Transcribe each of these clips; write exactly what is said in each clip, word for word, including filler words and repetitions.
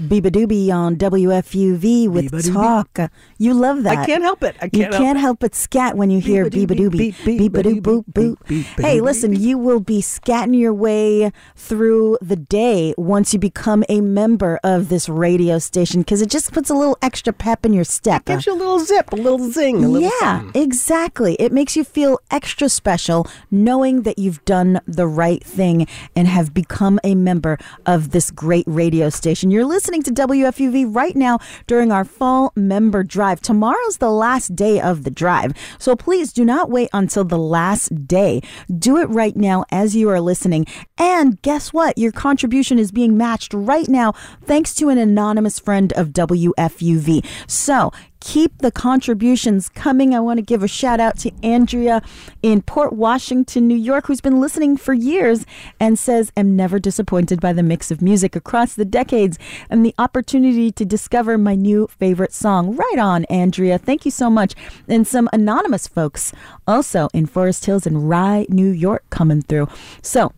Biba Doobie on W F U V with Biba-doobie. Talk. You love that. I can't help it. I can't you help can't it. help but scat when you hear Biba Doobie. Biba Doo boop boop. Hey, listen, you will be scatting your way through the day once you become a member of this radio station because it just puts a little extra pep in your step. It gives you a little zip, a little zing, a little Yeah, something. exactly. It makes you feel extra special knowing that you've done the right thing and have become a member of this great radio station. You're listening to W F U V right now during our fall member drive. Tomorrow's the last day of the drive, so please do not wait until the last day. Do it right now as you are listening. And guess what? Your contribution is being matched right now thanks to an anonymous friend of W F U V. So keep the contributions coming. I want to give a shout out to Andrea in Port Washington, New York, who's been listening for years and says, I'm never disappointed by the mix of music across the decades and the opportunity to discover my new favorite song. Right on, Andrea. Thank you so much. And some anonymous folks also in Forest Hills and Rye, New York coming through. So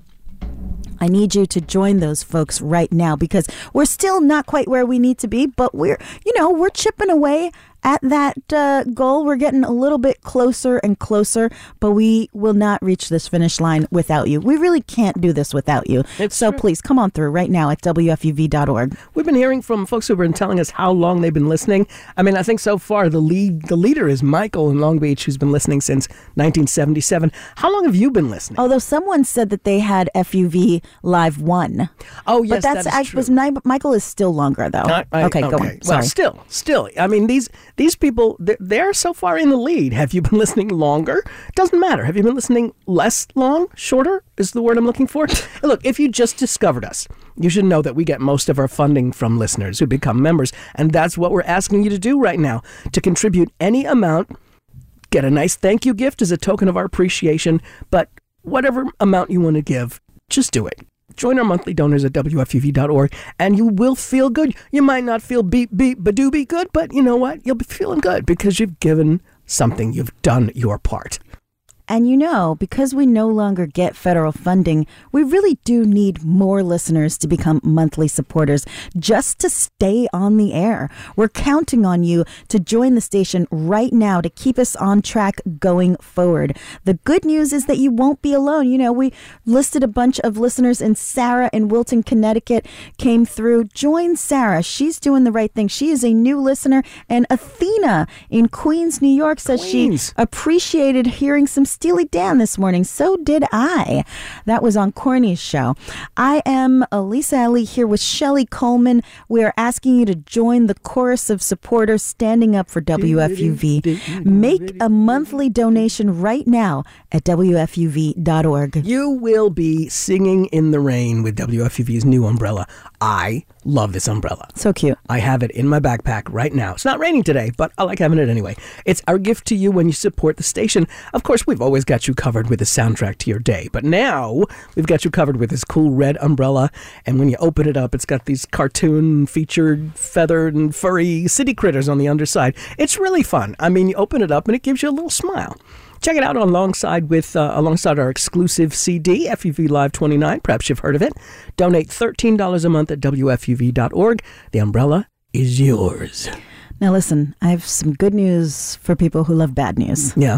I need you to join those folks right now because we're still not quite where we need to be, but we're, you know, we're chipping away at that uh, goal. We're getting a little bit closer and closer, but we will not reach this finish line without you. We really can't do this without you. It's so true. Please come on through right now at W F U V dot org. We've been hearing from folks who've been telling us how long they've been listening. I mean, I think so far the lead, the leader is Michael in Long Beach, who's been listening since nineteen seventy-seven. How long have you been listening? Although someone said that they had F U V Live one. Oh, yes, but that's that is act- true. was Ni- Michael is still longer though. I- I- okay, go on. Well, Sorry. still, still. I mean, these these people, they're, they're so far in the lead. Have you been listening longer? Doesn't matter. Have you been listening less long? Shorter is the word I'm looking for. Look, if you just discovered us, you should know that we get most of our funding from listeners who become members. And that's what we're asking you to do right now, to contribute any amount. Get a nice thank you gift as a token of our appreciation. But whatever amount you want to give, just do it. Join our monthly donors at W F U V dot org, and you will feel good. You might not feel beep, beep, badoobie good, but you know what? You'll be feeling good because you've given something. You've done your part. And you know, because we no longer get federal funding, we really do need more listeners to become monthly supporters just to stay on the air. We're counting on you to join the station right now to keep us on track going forward. The good news is that you won't be alone. You know, we listed a bunch of listeners, and Sarah in Wilton, Connecticut came through. Join Sarah. She's doing the right thing. She is a new listener. And Athena in Queens, New York says Queens. she appreciated hearing some Steely Dan this morning. So did I. That was on Corny's show. I am Elisa Ellie here with Shelley Coleman. We are asking you to join the chorus of supporters standing up for W F U V. Make a monthly donation right now at W F U V dot org. You will be singing in the rain with W F U V's new umbrella. I love this umbrella. So cute. I have it in my backpack right now. It's not raining today, but I like having it anyway. It's our gift to you when you support the station. Of course, we've always got you covered with a soundtrack to your day, but now we've got you covered with this cool red umbrella, and when you open it up, it's got these cartoon featured feathered and furry city critters on the underside. It's really fun. I mean, you open it up and it gives you a little smile. Check it out alongside with uh, alongside our exclusive C D, F U V Live twenty-nine. Perhaps you've heard of it. Donate thirteen dollars a month at W F U V dot org. The umbrella is yours. Now listen, I have some good news for people who love bad news. Yeah.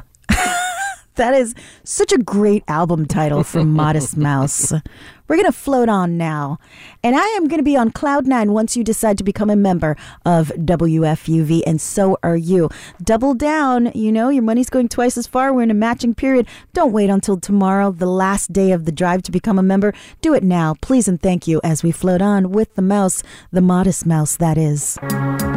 That is such a great album title from Modest Mouse. We're going to float on now. And I am going to be on Cloud Nine once you decide to become a member of W F U V, and so are you. Double down. You know, your money's going twice as far. We're in a matching period. Don't wait until tomorrow, the last day of the drive, to become a member. Do it now, please and thank you, as we float on with the mouse, the Modest Mouse, that is.